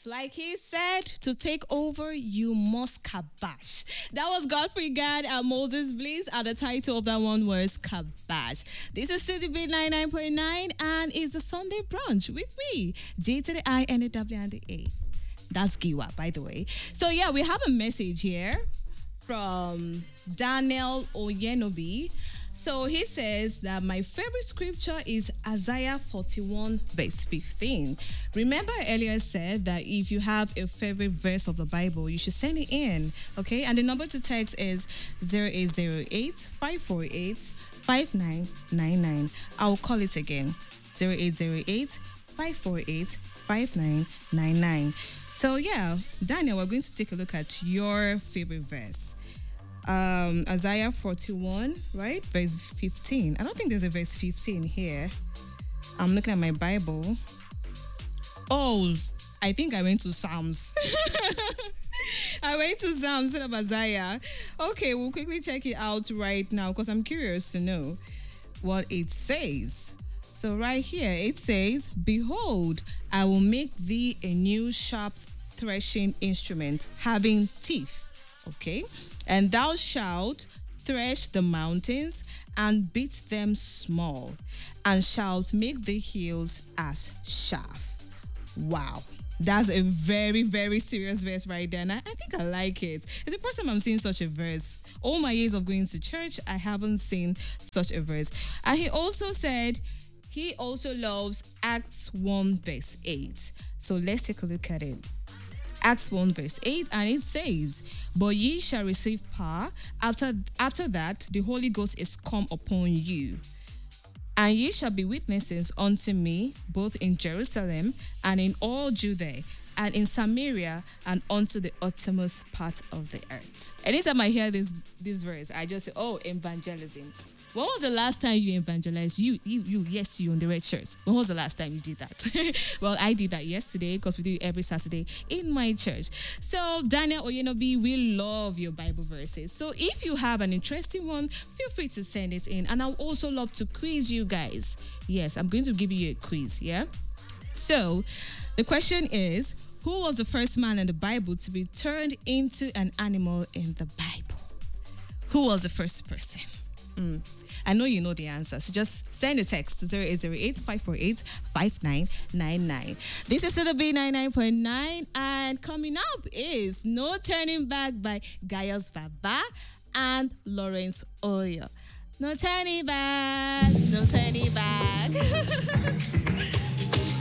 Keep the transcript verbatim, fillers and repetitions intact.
like he said, to take over, you must kabash. That was Godfrey Gad and Moses Bliss, and the title of that one was Kabash. This is C D B ninety-nine point nine, and it's the Sunday brunch with me, J to the I, N, the W, and the A. That's Giwa, by the way. So, yeah, we have a message here from Daniel Oyenobi. So he says that my favorite scripture is Isaiah forty-one, verse fifteen. Remember, I earlier said that if you have a favorite verse of the Bible, you should send it in, okay? And the number to text is zero eight zero eight, five four eight, five nine nine nine. I'll call it again, zero eight zero eight, five four eight, five nine nine nine. So, yeah, Daniel, we're going to take a look at your favorite verse. Um, Isaiah forty-one, right? Verse fifteen. I don't think there's a verse fifteen here. I'm looking at my Bible. Oh, I think I went to Psalms. I went to Psalms instead of Isaiah. Okay, we'll quickly check it out right now because I'm curious to know what it says. So right here, it says, "Behold, I will make thee a new sharp threshing instrument having teeth." Okay? "And thou shalt thresh the mountains and beat them small, and shalt make the hills as chaff." Wow. That's a very, very serious verse right there. And I, I think I like it. It's the first time I'm seeing such a verse. All my years of going to church, I haven't seen such a verse. And he also said he also loves Acts one, verse eight. So let's take a look at it. Acts one, verse eight, and it says, "But ye shall receive power. After, after that, the Holy Ghost is come upon you. And ye shall be witnesses unto me, both in Jerusalem and in all Judea, and in Samaria, and unto the uttermost part of the earth." Anytime I hear this, this verse, I just say, oh, evangelism. When was the last time you evangelized? You, you, you, yes, you on the red shirt. When was the last time you did that? Well, I did that yesterday because we do it every Saturday in my church. So, Daniel Oyenobi, we love your Bible verses. So, if you have an interesting one, feel free to send it in. And I would also love to quiz you guys. Yes, I'm going to give you a quiz, yeah? So, the question is, who was the first man in the Bible to be turned into an animal in the Bible? Who was the first person? Mm. I know you know the answer, so just send a text to zero eight zero eight, five four eight, five nine nine nine. This is C D B ninety-nine point nine, and coming up is No Turning Back by Gaius Baba and Lawrence Oyo. No turning back, no turning back.